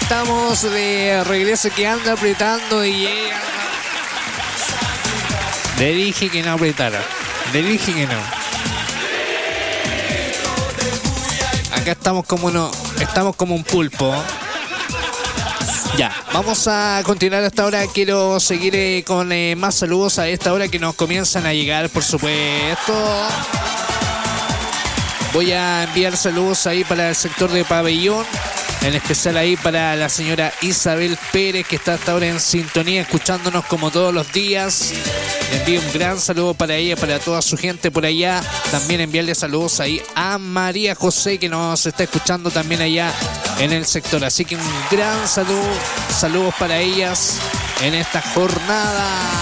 estamos de regreso, que anda apretando y llega. Le dije que no apretara. Le dije que no. Acá estamos como un pulpo. Ya, vamos a continuar hasta ahora. Quiero seguir con más saludos a esta hora que nos comienzan a llegar, por supuesto. Voy a enviar saludos ahí para el sector de Pabellón, en especial ahí para la señora Isabel Pérez, que está hasta ahora en sintonía, escuchándonos como todos los días. Le envío un gran saludo para ella, para toda su gente por allá. También enviarle saludos ahí a María José, que nos está escuchando también allá en el sector. Así que un gran saludo, saludos para ellas en esta jornada.